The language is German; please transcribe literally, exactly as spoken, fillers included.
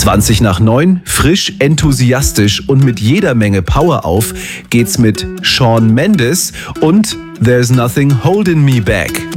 zwanzig nach neun, frisch, enthusiastisch und mit jeder Menge Power auf geht's mit Shawn Mendes und There's Nothing Holding Me Back.